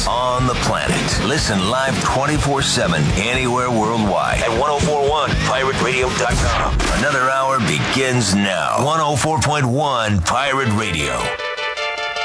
on the planet. Listen live 24/7 anywhere worldwide at 1041pirateраdio.com. Another hour begins now. 104.1 Pirate Radio.